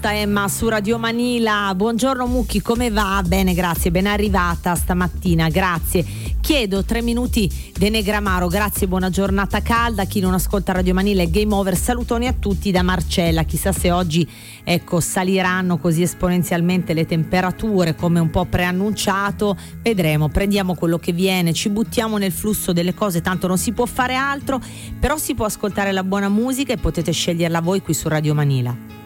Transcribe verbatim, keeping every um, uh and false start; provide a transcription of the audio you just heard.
ascolta Emma su Radio Manila. Buongiorno Mucchi, come va? Bene, grazie, ben arrivata stamattina, grazie. Chiedo tre minuti de Negramaro, grazie, buona giornata calda. Chi non ascolta Radio Manila è game over. Salutoni a tutti da Marcella. Chissà se oggi ecco saliranno così esponenzialmente le temperature come un po' preannunciato. Vedremo, prendiamo quello che viene, ci buttiamo nel flusso delle cose, tanto non si può fare altro, però si può ascoltare la buona musica e potete sceglierla voi qui su Radio Manila.